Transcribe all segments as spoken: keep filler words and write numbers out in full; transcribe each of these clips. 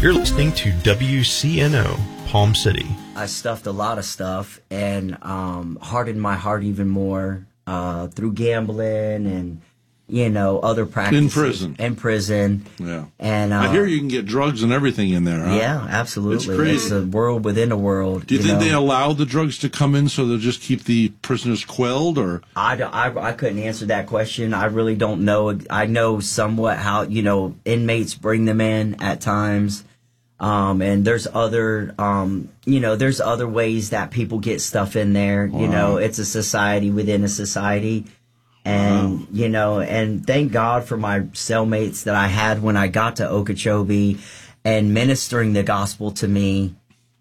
You're listening to W C N O, Palm City. I stuffed a lot of stuff and um, hardened my heart even more uh, through gambling and, you know, other practices. In prison. In prison. Yeah. And uh, I hear you can get drugs and everything in there, huh? Yeah, absolutely. It's crazy. It's a world within a world. Do you, you think know? they allow the drugs to come in so they'll just keep the prisoners quelled, or? I, I, I couldn't answer that question. I really don't know. I know somewhat how, you know, inmates bring them in at times. Um, and there's other, um, you know, there's other ways that people get stuff in there. Wow. You know, it's a society within a society. And, wow. you know, and thank God for my cellmates that I had when I got to Okeechobee and ministering the gospel to me.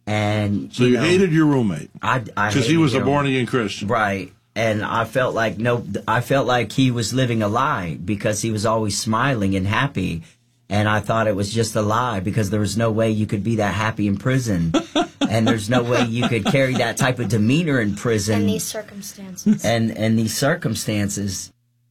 And So you, you know, hated your roommate? I, I Because he was a born-again Christian. Right. And I felt like, no, I felt like he was living a lie because he was always smiling and happy. And I thought it was just a lie because there was no way you could be that happy in prison. And there's no way you could carry that type of demeanor in prison. In these circumstances. And, and these circumstances,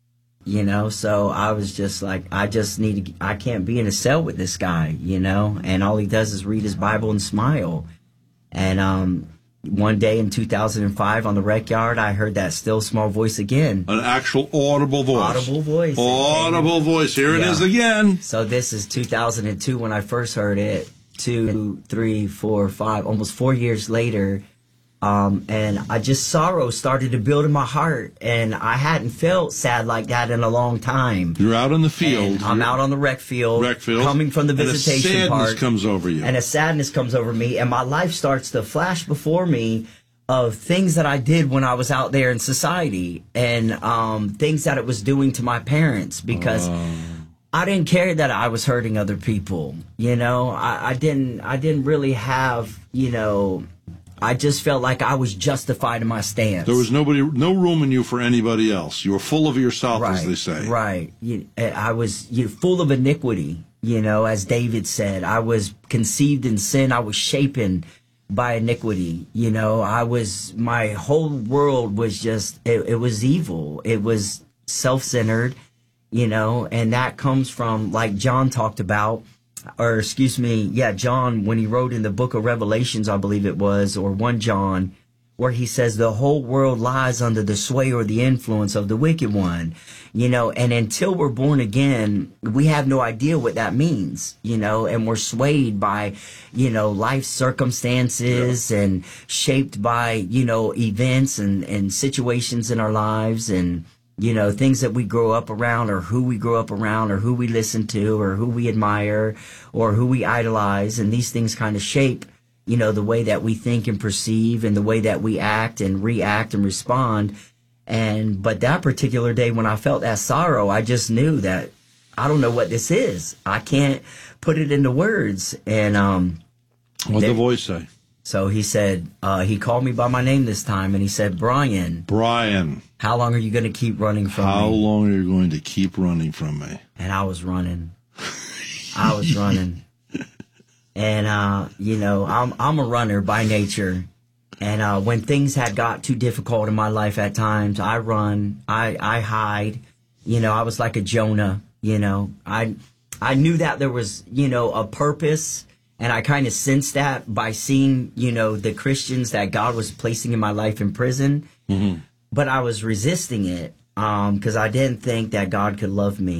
you know. So I was just like, I just need to, I can't be in a cell with this guy, you know. And all he does is read his Bible and smile. And um, one day in two thousand five on the rec yard, I heard that still small voice again. An actual audible voice. Audible voice. Audible voice. Here yeah. it is again. So this is two thousand two when I first heard it. Two, three, four, five, almost four years later. Um, and I just, sorrow started to build in my heart. And I hadn't felt sad like that in a long time. You're out in the field. And I'm out on the rec field. Rec field. Coming from the visitation and a sadness park. comes over you. And a sadness comes over me. And my life starts to flash before me of things that I did when I was out there in society. And um, things that it was doing to my parents. Because uh. I didn't care that I was hurting other people. You know, I, I didn't, I didn't really have, you know, I just felt like I was justified in my stance. There was nobody, no room in you for anybody else. You were full of yourself, right, as they say. Right. You, I was you, full of iniquity, you know, as David said. I was conceived in sin. I was shapen by iniquity. You know, I was, my whole world was just, it, it was evil. It was self-centered, you know, and that comes from, like John talked about, or excuse me, yeah, John, when he wrote in the book of Revelations, I believe it was, or First John, where he says the whole world lies under the sway or the influence of the wicked one, you know, and until we're born again, we have no idea what that means, you know, and we're swayed by, you know, life circumstances yeah. and shaped by, you know, events and, and situations in our lives and, you know, things that we grow up around or who we grow up around or who we listen to or who we admire or who we idolize. And these things kind of shape, you know, the way that we think and perceive and the way that we act and react and respond. And but that particular day when I felt that sorrow, I just knew that I don't know what this is. I can't put it into words. And um, what did the voice say? So he said, uh, he called me by my name this time, and he said, Brian. Brian. How long are you going to keep running from How me? How long are you going to keep running from me? And I was running. I was running. And, uh, you know, I'm I'm a runner by nature. And uh, when things had got too difficult in my life at times, I run, I, I hide. You know, I was like a Jonah, you know. I I knew that there was, you know, a purpose. And I kind of sensed that by seeing, you know, the Christians that God was placing in my life in prison. Mm-hmm. But I was resisting it because um, I didn't think that God could love me.